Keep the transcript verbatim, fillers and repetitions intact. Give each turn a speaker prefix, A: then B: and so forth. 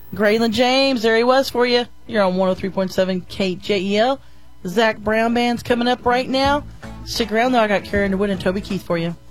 A: Graylin James, there he was for you. You're on one oh three point seven K J E L. Zach Brown Band's coming up right now. Stick around, though. I got Karen DeWitt and Toby Keith for you.